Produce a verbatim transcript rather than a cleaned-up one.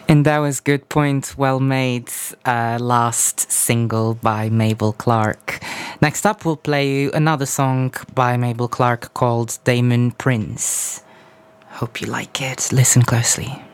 And that was Good Point, Well Made, uh, last single by Mabel Clark. Next up, we'll play you another song by Mabel Clark called Damon Prince. Hope you like it. Listen closely.